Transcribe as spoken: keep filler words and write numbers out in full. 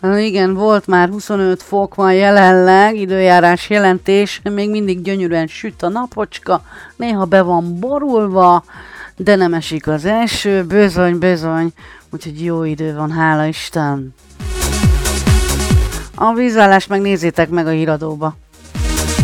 Igen, volt már huszonöt fok van jelenleg, időjárás jelentés, még mindig gyönyörűen süt a napocska, néha be van borulva, de nem esik az eső, bizony, bizony, úgyhogy jó idő van, hála Isten. A vízállást meg nézzétek meg a híradóba.